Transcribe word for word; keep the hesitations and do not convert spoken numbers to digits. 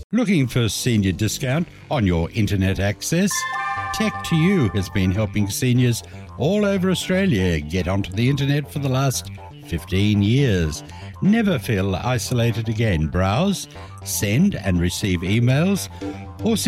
Looking for senior discount on your internet access? Tech to You has been helping seniors all over Australia get onto the internet for the last fifteen years. Never feel isolated again. Browse, send and receive emails, or